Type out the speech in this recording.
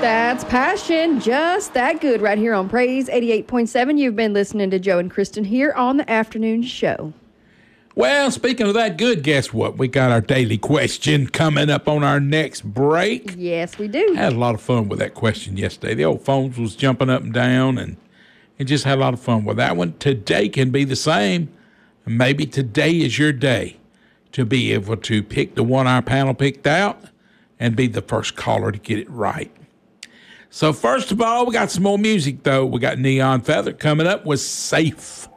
That's passion, just that good right here on Praise 88.7. You've been listening to Joe and Kristen here on the afternoon show. Well, speaking of that good, guess what? We got our daily question coming up on our next break. Yes, we do. Had a lot of fun with that question yesterday. The old phones was jumping up and down, and just had a lot of fun with that one. Today can be the same. Maybe today is your day to be able to pick the one our panel picked out and be the first caller to get it right. So first of all, we got some more music, though. We got Neon Feather coming up with Safe.